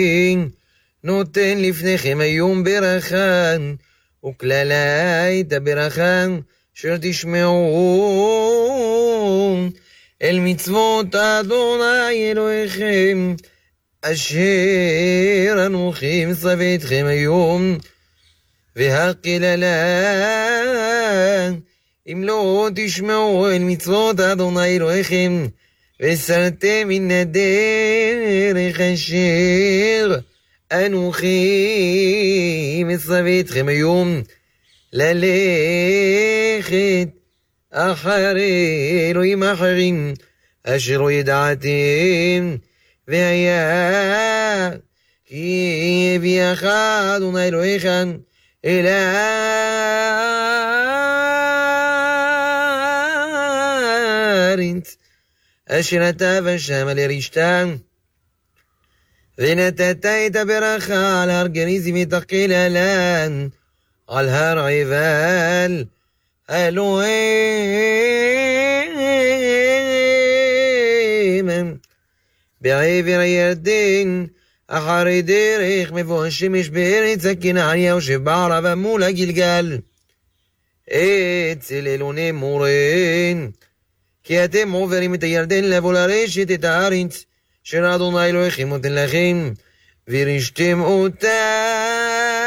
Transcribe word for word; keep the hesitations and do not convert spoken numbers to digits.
נותן לפניכם היום ברכה, וכללה את הברכה, אשר תשמעו אל מצוות אדוני אלוהיכם, אשר אנוכי מצווה אתכם היום, והקללה, אם לא תשמעו אל מצוות אדוני אלוהיכם, וסרתם מן הדרך אשר אנוכי מצווה אתכם היום, ללכת אחרי אלוהים אחרים, אשר לא ידעתם, והיה כי הביאך אדוני אלוהיך אל הארץ, אשר אתה ושמה לרשתה, ונתת את הברכה על הר גריזים ותקללה, על הר עיבל אלוהים, בעבר הירדן, אחרי דרך מבוא השמש בארץ הכנעניה, ושבערבה מול הגלגל, אצל אלוני מורן, כי אתם עוברים את הירדן לבוא לרשת את הארץ, אשר אדוני אלוהיכם נותן לכם, וירשתם אותה.